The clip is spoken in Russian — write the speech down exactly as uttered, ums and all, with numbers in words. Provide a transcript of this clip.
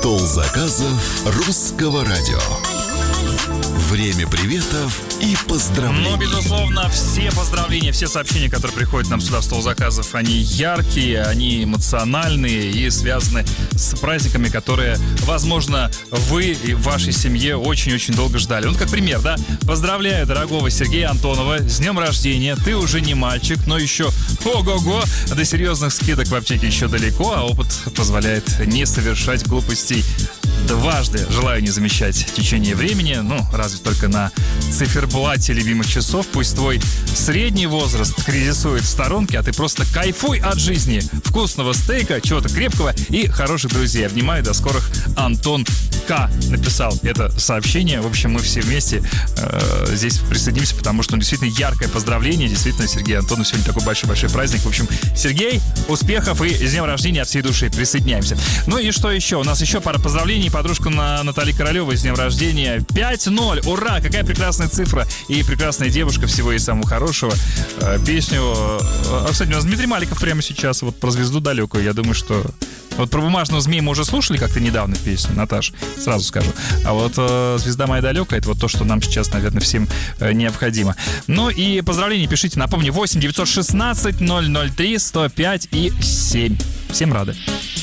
Стол заказов русского радио. Время приветов и поздравлений. Ну, безусловно, все поздравления, все сообщения, которые приходят нам сюда в стол заказов, они яркие, они эмоциональные и связаны с праздниками, которые, возможно, вы и в вашей семье очень-очень долго ждали. Ну, как пример, да? Поздравляю дорогого Сергея Антонова с днем рождения. Ты уже не мальчик, но еще ого-го, до серьезных скидок в аптеке еще далеко, а опыт позволяет не совершать глупостей дважды. Желаю не замечать течение времени, ну, разве только на циферблате любимых часов. Пусть твой средний возраст кризисует в сторонке, а ты просто кайфуй от жизни. Вкусного стейка, чего-то крепкого и хороших друзей. Обнимаю, до скорых. Антон К. написал это сообщение. В общем, мы все вместе э, здесь присоединимся, потому что ну, действительно яркое поздравление. Действительно, Сергей Антонов сегодня такой большой-большой праздник. В общем, Сергей, успехов и с днем рождения от всей души. Присоединяемся. Ну и что еще? У нас еще пара поздравлений. Подружка на Натальи Королевой с днем рождения. пять ноль. Ура! Какая прекрасная цифра. И прекрасная девушка. Всего ей самого хорошего. Песню... А, кстати, у нас Дмитрий Маликов прямо сейчас. Вот про звезду далекую. Я думаю, что... Вот про бумажного змея мы уже слушали как-то недавно песню, Наташ, сразу скажу. А вот э, «Звезда моя далекая» — это вот то, что нам сейчас, наверное, всем э, необходимо. Ну и поздравления пишите, напомню, восемь девятьсот шестнадцать ноль ноль три сто пять и семь. Всем рады.